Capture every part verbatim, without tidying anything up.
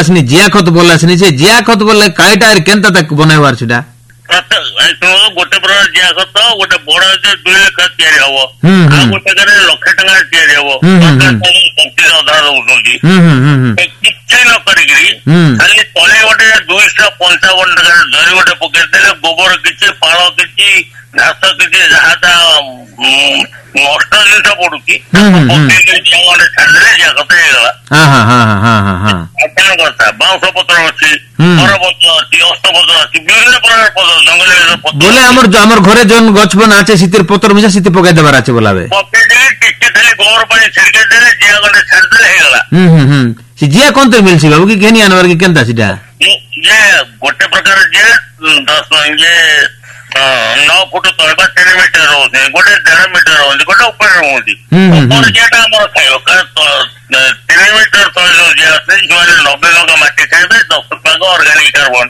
बोलासनी जिया खत बोलासनी से जिया खत बोले काईटा केनता तक बनाइबार छिटा गोटे प्रकार जिया खत गोटे बड़ दुई लाख तैयारी हबो आ गोटे करे लक्ष टका तैयारी हबो पंचीस हजार दउछंती किछि न करिकरी खाली तले गोटे दुई सौ पंचावन टका जरी गोटे पकेट देले गोबर किछि पाळ किछि घास किछि जहाता नष्ट जिनिस पड़ुची गोटे छाड़देले जिया खत ହେଇଗଲା କଥା ବାଉଁଶ ପତ୍ର ଅଛି ବରପତ୍ର ଅଛି ଅସ୍ତପତ୍ର ଅଛି ବିଭିନ୍ନ ପ୍ରକାର ପତ୍ର ଜଙ୍ଗଲ बोले हमर हमर घरे जोन गछ बन आछे सितिर पत्र मिसा सिति पकाइ देबार आछे बोलाबे पकेटले टिके खाली गोबर पानी छिड़के देले जिया गने छाड़ देले हेगला हम हम हम सी जिया कोन तो मिलसी बाबू की केनी अनवर की केनता सिटा ये गोटे प्रकार जे दस ये नौ फुट तळबा तीन मीटर होते गोटे डेढ़ मीटर होते गोटे ऊपर होती ऊपर जेटा हमर खायो का तीन मीटर तळ जे आसे जोरे नब्बे लगा माटी खाइबे दस भाग ऑर्गेनिक कार्बन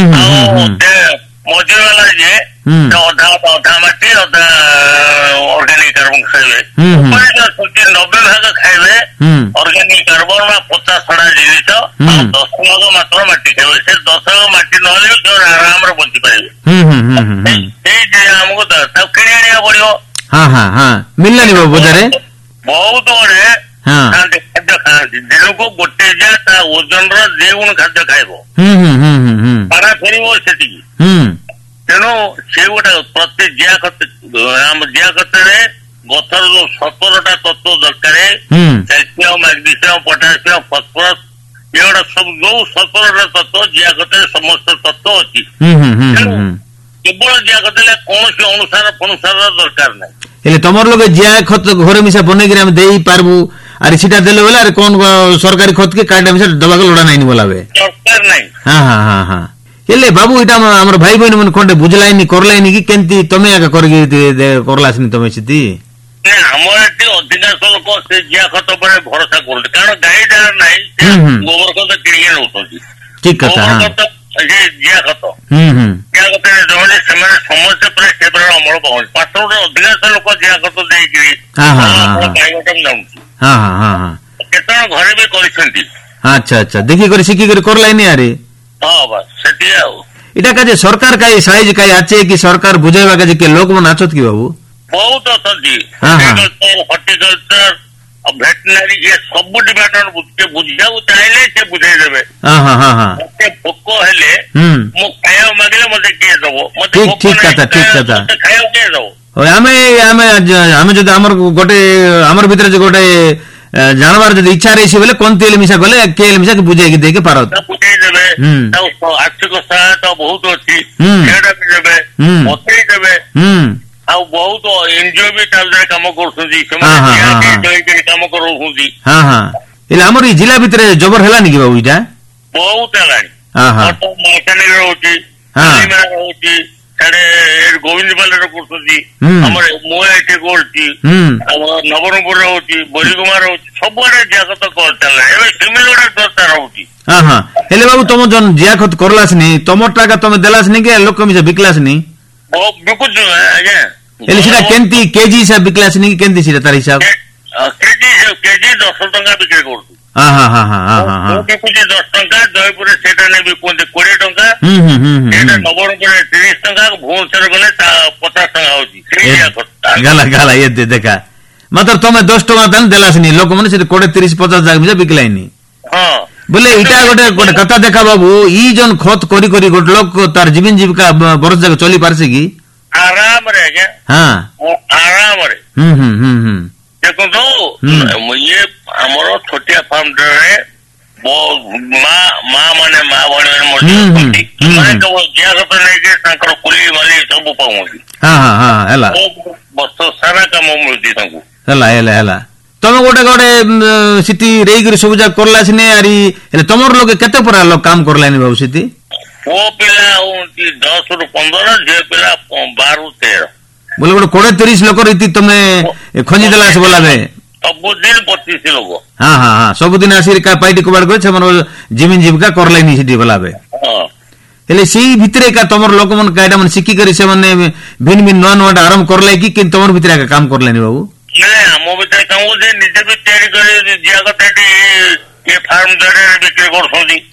मजूर वाला जे अधा अधा माटी अधा ऑर्गेनिक कार्बन खाइबे नब्बे भाग खाइबे ऑर्गेनिक कार्बन में पचास छड़ा जिनिस दस भाग मात्र माटी खाइबे से दस भाग माटी नहले आराम रे बंची पाइबे हमको किणी आनिया पड़ो हाँ हाँ हाँ मिललानी बाबू बजारे बहुत बड़े खाद्य खाती दिन को गोटे जे ओजन गुण खाद्य खाइब पारा फेर से तेणु से गोटे प्रति जिया खत जिया खत गतर जो सतरटा तत्व दरकार कैल्सियम मैग्नीशियम पोटासियम फस्फरस ये सब जो सतरटा तत्व जिया खत समस्त तत्व अच्छी केवल जिया खत कौन अनुसार फनुसार दरकार ना तुम लोग जिया खत घर मिसा बन पारबू अरे सीटा देले बोला अरे कौन सरकारी खत के काटा मिसा दबा लोड़ा नहीं बोलावे दरकार नहीं हाँ हाँ हाँ हाँ हेले बाबू इटा हमर भाई बहन मन खंडे बुझलाइनी करलाइनी कि केंती तमे आका करगी करलासनी तमे सिती नहीं हमर एटी अधिकांश लोक से जिया खत पर भरोसा करते कारण गाई डार नहीं गोबर खत किणी नउतोंती ठीक कथा हां जे जिया खत हम हम जिया खत जने समय समस्या पर स्टेबल अमल पहुंच पात्र अधिकांश लोक जिया खत देई कि हां हां हां गाई गटम जाउची हां हां हां केतन घरे भी करिसंती अच्छा अच्छा देखि कर सिकी कर करलाइनी अरे हां बस सेठी आउ इटा का जे सरकार काई साइज काई आछे कि सरकार बुझाइबा का जे के लोक मन आछत कि बाबू बहुत अछंती एग्रीकल्चर हॉर्टिकल्चर वेटनरी ये सब डिपार्टमेंट के बुझाउ चाहिले से बुझाइ देबे हां हां हां हां मते भोको हेले मु खायो मागले मते के दबो मते ठीक ठीक कथा ठीक कथा खायो के दबो आमे आमे आमे जदि हमर गोटे हमर भीतर जे गोटे जानवर जदि इच्छा रही बोले कौन तेल मिसा गले केल मिसा के बुझाई के देके पारो बुझाई देबे आर्थिक सहायता बहुत अच्छी सेटा भी देबे बतई देबे आ बहुत एनजीओ भी तालरे काम करछुदी सेमाने काम करछुदी हां हां इले हमर ई जिला भीतर जबर हेलानी कि बाबू इटा बहुत हेलानी हां हां तो माइकानी रहउची हां रहउची साडे गोविंदपाल रे करछुदी हमर मोया एटे करछि हमर नवरंगपुर रहउची बरिकुमार रहउची सबरे जियाखत करतले एबे सिमिलर दरकार रहउची हां हां हेले बाबू तुम जन जियाखत करलासनी तमर टाका तमे देलासनी के लोक मिसे बिकलासनी ओ बिकुछ आज्ञा हेले सीधा केंती केजी से बिकलासनी के केंती सीधा तार हिसाब केजी केजी दस टका बिक्री करछु हां हां हां हां हां हां बिकुछ दस टका जयपुर सेटा ने बिकुंते बीस टका हम हम हम एटा नवरंगपुर तीस टका भुवनेश्वर गले पचास टका होची गाला गाला ये देखा मतलब तमे दस टका तन देलासनी लोक माने से बीस तीस पचास जाग मिसे बिकलाइनी हां बोले इटा गोटे गोटे कथा देखा बाबू ई जन खत करी करी गोटे लोक तार जीवन जीविका बरस जग चली पारसे की आराम रे आज्ञा हां आराम रे हम हम हम हम देखो तो ये हमरो छोटिया फार्म रे मां मां माने मां बने मोटी माने तो जिया खत नहीं के ताकर कुली वाली सब पाउंदी हां हां हां हला बस सारा काम मिलती तांको हला हला हला तमे गोटे गोटे सिटी रेई कर सुबजा करलासने आरी हेले तमर लोग केते परा लोग काम करलानी बाबू सिटी वो पिला उनती दस रु पंद्रह जे पिला बारह तेरह बोले गोटे कोड़े तीस लोक रीति तमे खंजी देला से बोलाबे सब दिन पच्चीस लोग हां हां हां सब दिन आसी का पाइटी कबाड़ को छमन जीवन जीविका करलानी सिटी बोलाबे हां हेले सेही भितरे का तमर लोक मन काइडा मन सिक्की करी से माने भिन्न भिन्न नवा नवा आराम करले कि कि तमर भितरे का काम करलेनी बाबू नहीं हम भितर काम जे निजे भी तैयारी करे जिया कते ये फार्म दरे बिक्री करछोदी